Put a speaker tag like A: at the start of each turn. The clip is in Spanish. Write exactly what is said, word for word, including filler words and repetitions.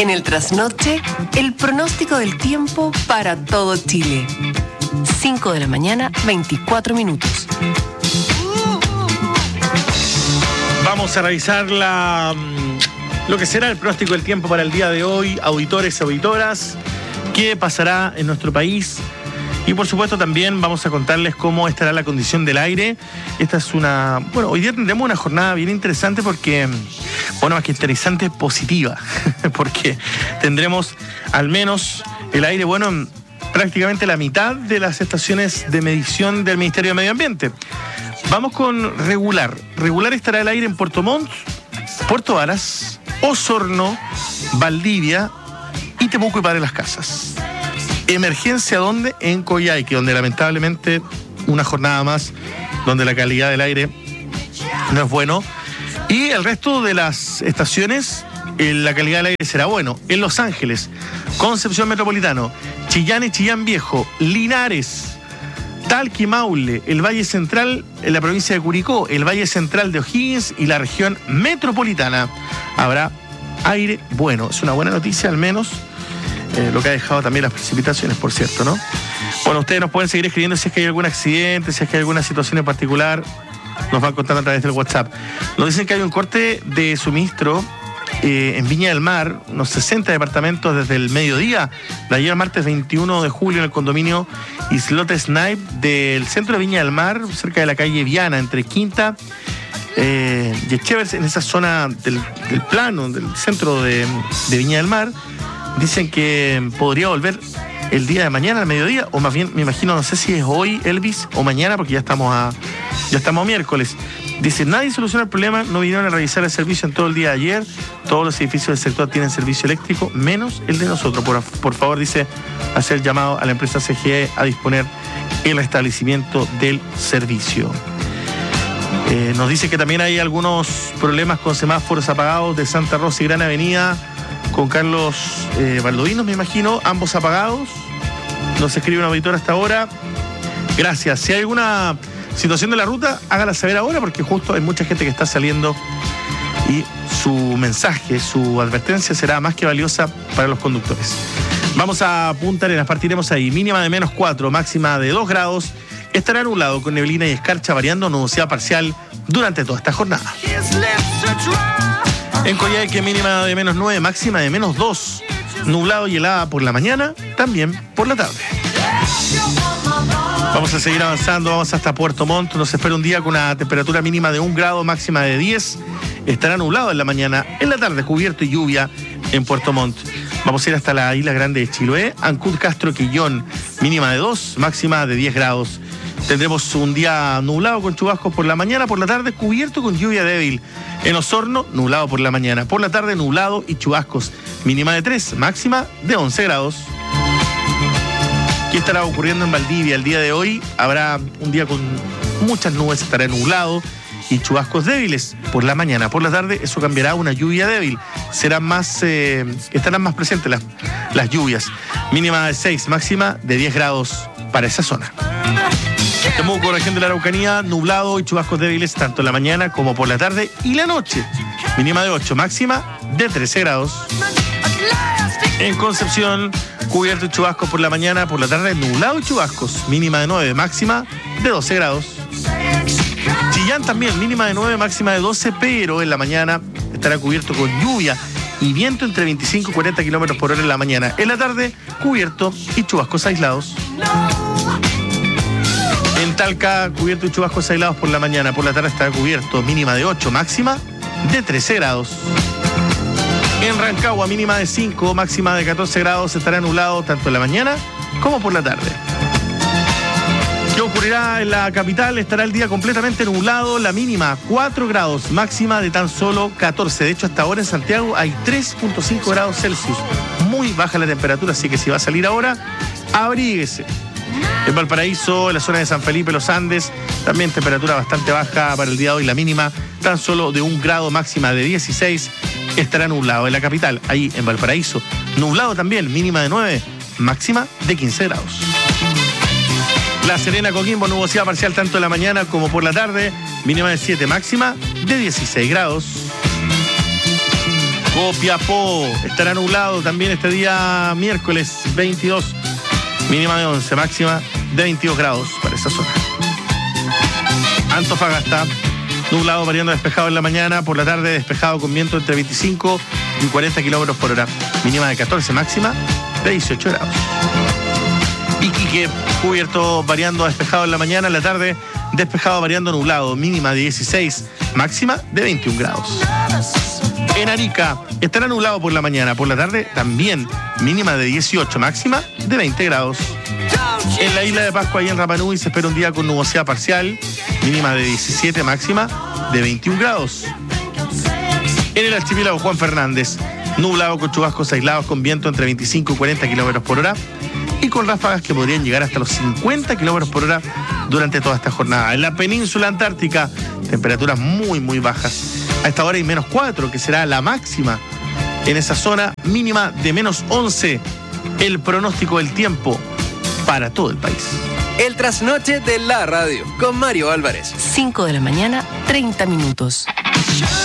A: En el trasnoche, el pronóstico del tiempo para todo Chile. cinco de la mañana, veinticuatro minutos.
B: Vamos a revisar la, lo que será el pronóstico del tiempo para el día de hoy, auditores y auditoras, qué pasará en nuestro país. Y por supuesto también vamos a contarles cómo estará la condición del aire. Esta es una... Bueno, hoy día tendremos una jornada bien interesante porque... Bueno, más que interesante, positiva. Porque tendremos al menos el aire bueno en prácticamente la mitad de las estaciones de medición del Ministerio de Medio Ambiente. Vamos con regular. Regular estará el aire en Puerto Montt, Puerto Varas, Osorno, Valdivia y Temuco y Padre Las Casas. Emergencia, ¿dónde? En Coyhaique, donde lamentablemente una jornada más donde la calidad del aire no es bueno. Y el resto de las estaciones, eh, la calidad del aire será bueno. En Los Ángeles, Concepción Metropolitano, Chillán y Chillán Viejo, Linares, Talca, Maule, el Valle Central en la provincia de Curicó, el Valle Central de O'Higgins y la región metropolitana. Habrá aire bueno. Es una buena noticia, al menos. Eh, lo que ha dejado también las precipitaciones, por cierto, ¿no? Bueno, ustedes nos pueden seguir escribiendo si es que hay algún accidente, si es que hay alguna situación en particular. Nos van contando a través del WhatsApp. Nos dicen que hay un corte de suministro eh, en Viña del Mar, unos sesenta departamentos desde el mediodía de ayer martes veintiuno de julio en el condominio Islote Snipe del centro de Viña del Mar, cerca de la calle Viana, entre Quinta eh, y Echevers, en esa zona del, del plano, del centro de, de Viña del Mar. Dicen que podría volver el día de mañana, al mediodía, o más bien, me imagino, no sé si es hoy, Elvis, o mañana, porque ya estamos a ya estamos a miércoles. Dice, nadie soluciona el problema, no vinieron a revisar el servicio en todo el día de ayer, todos los edificios del sector tienen servicio eléctrico, menos el de nosotros. Por, por favor, dice, hacer llamado a la empresa C G E a disponer el restablecimiento del servicio. Eh, nos dice que también hay algunos problemas con semáforos apagados de Santa Rosa y Gran Avenida, con Carlos eh, Valdovinos, me imagino, ambos apagados. Nos escribe una auditora hasta ahora. Gracias. Si hay alguna situación de la ruta, hágala saber ahora, porque justo hay mucha gente que está saliendo y su mensaje, su advertencia será más que valiosa para los conductores. Vamos a Punta Arenas, partiremos ahí. Mínima de menos cuatro, máxima de dos grados. Estará nublado con neblina y escarcha variando, nubosidad parcial durante toda esta jornada. En Coyhaique, mínima de menos nueve, máxima de menos dos. Nublado y helada por la mañana, también por la tarde. Vamos a seguir avanzando, vamos hasta Puerto Montt. Nos espera un día con una temperatura mínima de un grado, máxima de diez. Estará nublado en la mañana, en la tarde cubierto y lluvia en Puerto Montt. Vamos a ir hasta la isla grande de Chiloé, Ancud, Castro, Quillón, mínima de dos, máxima de diez grados. Tendremos un día nublado con chubascos por la mañana, por la tarde cubierto con lluvia débil. En Osorno, nublado por la mañana, por la tarde nublado y chubascos, mínima de tres, máxima de once grados. ¿Qué estará ocurriendo en Valdivia el día de hoy? Habrá un día con muchas nubes, estará nublado y chubascos débiles por la mañana. Por la tarde eso cambiará a una lluvia débil. Serán más, eh, estarán más presentes las, las lluvias. Mínima de seis, máxima de diez grados para esa zona. Temuco, región de la Araucanía, nublado y chubascos débiles tanto en la mañana como por la tarde y la noche. Mínima de ocho, máxima de trece grados. En Concepción, cubierto y chubascos por la mañana, por la tarde nublado y chubascos. Mínima de nueve, máxima de doce grados. Chillán también, mínima de nueve, máxima de doce, pero en la mañana estará cubierto con lluvia y viento entre veinticinco y cuarenta kilómetros por hora en la mañana. En la tarde, cubierto y chubascos aislados. En Talca, cubierto y chubascos aislados por la mañana. Por la tarde estará cubierto, mínima de ocho, máxima de trece grados. En Rancagua, mínima de cinco, máxima de catorce grados. Estará nublado tanto en la mañana como por la tarde. ¿Qué ocurrirá en la capital? Estará el día completamente nublado. La mínima cuatro grados, máxima de tan solo catorce. De hecho, hasta ahora en Santiago hay tres punto cinco grados Celsius. Muy baja la temperatura, así que si va a salir ahora, abríguese. En Valparaíso, en la zona de San Felipe, los Andes, también temperatura bastante baja para el día de hoy. La mínima tan solo de un grado, máxima de dieciséis. Estará nublado en la capital, ahí en Valparaíso. Nublado también, mínima de nueve, máxima de quince grados. La Serena, Coquimbo, nubosidad parcial tanto en la mañana como por la tarde. Mínima de siete, máxima de dieciséis grados. Copiapó estará nublado también este día miércoles veintidós, mínima de once, máxima de veintidós grados para esa zona. Antofagasta, nublado variando despejado en la mañana, por la tarde despejado con viento entre veinticinco y cuarenta kilómetros por hora, mínima de catorce, máxima de dieciocho grados. Iquique, cubierto variando despejado en la mañana, en la tarde despejado variando nublado, mínima de dieciséis, máxima de veintiún grados. En Arica, estará nublado por la mañana, por la tarde también, mínima de dieciocho, máxima de veinte grados. En la isla de Pascua y en Rapa Nui se espera un día con nubosidad parcial, mínima de diecisiete, máxima de veintiún grados. En el archipiélago Juan Fernández, nublado con chubascos aislados con viento entre veinticinco y cuarenta kilómetros por hora y con ráfagas que podrían llegar hasta los cincuenta kilómetros por hora durante toda esta jornada. En la península antártica, temperaturas muy, muy bajas. A esta hora hay menos cuatro, que será la máxima en esa zona, mínima de menos once. El pronóstico del tiempo para todo el país.
C: El trasnoche de la radio con Mario Álvarez.
A: cinco de la mañana, treinta minutos.